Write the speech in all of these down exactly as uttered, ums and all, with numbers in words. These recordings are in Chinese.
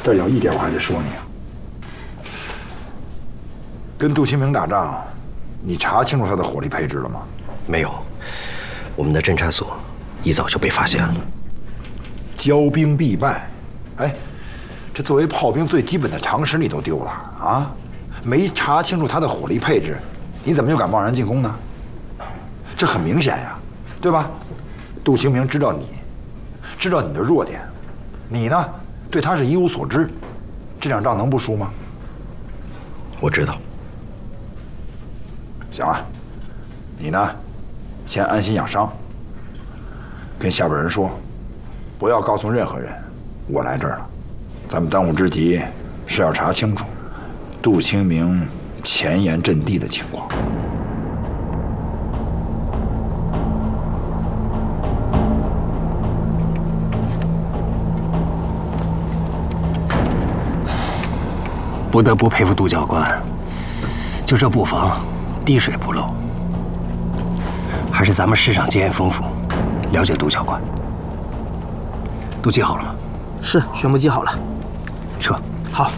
但有一点我还得说你啊，跟杜清明打仗，你查清楚他的火力配置了吗？ 没有，我们的侦察所一早就被发现了。 骄兵必败，哎，这作为炮兵最基本的常识你都丢了啊！没查清楚他的火力配置，你怎么就敢贸然进攻呢？这很明显呀，对吧？杜清明知道你，知道你的弱点，你呢对他是一无所知，这场仗能不输吗？ 我知道。 行了，你呢，先安心养伤，跟下边人说，不要告诉任何人我来这儿了。咱们当务之急是要查清楚杜清明前沿阵地的情况。 不得不佩服杜教官，就这布防，滴水不漏。还是咱们师长经验丰富，了解杜教官。都记好了吗？ 是，全部记好了。 撤。 好。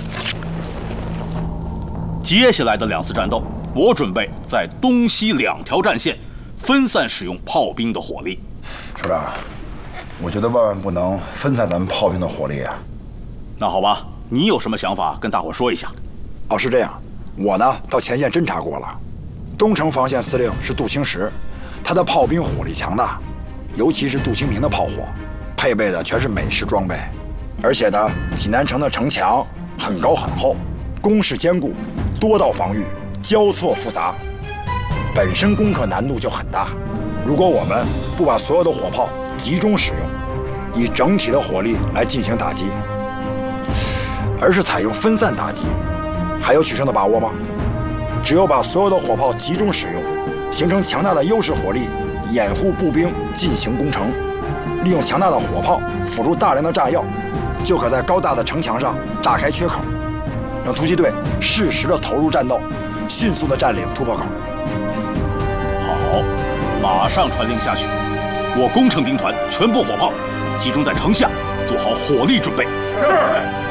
接下来的两次战斗，我准备在东西两条战线分散使用炮兵的火力。 首长，我觉得万万不能分散咱们炮兵的火力啊。 那好吧。你有什么想法跟大伙说一下？ 哦，是这样，我呢到前线侦察过了，东城防线司令是杜清时，他的炮兵火力强大，尤其是杜清平的炮火，配备的全是美式装备，而且呢，济南城的城墙很高很厚，工事坚固，多道防御，交错复杂，本身攻克难度就很大。如果我们不把所有的火炮集中使用，以整体的火力来进行打击，而是采用分散打击，还有取胜的把握吗？只有把所有的火炮集中使用，形成强大的优势火力，掩护步兵进行攻城，利用强大的火炮辅助大量的炸药，就可在高大的城墙上炸开缺口，让突击队适时的投入战斗，迅速的占领突破口。 好，马上传令下去，我工程兵团全部火炮集中在城下，做好火力准备。 是。